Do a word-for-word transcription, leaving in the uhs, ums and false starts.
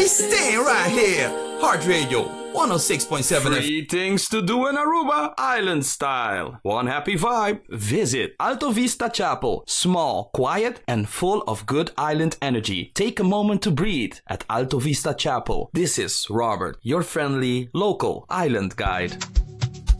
staying right here. Heart Radio, one oh six point seven. Three things to do in Aruba, island style. One happy vibe. Visit Alto Vista Chapel. Small, quiet, and full of good island energy. Take a moment to breathe at Alto Vista Chapel. This is Robert, your friendly local island guide.